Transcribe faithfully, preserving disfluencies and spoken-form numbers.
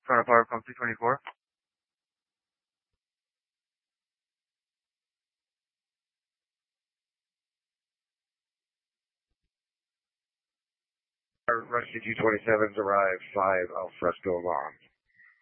Front of Power Pump two twenty-four. Rusty two twenty-sevens arrived, five Alfresco long.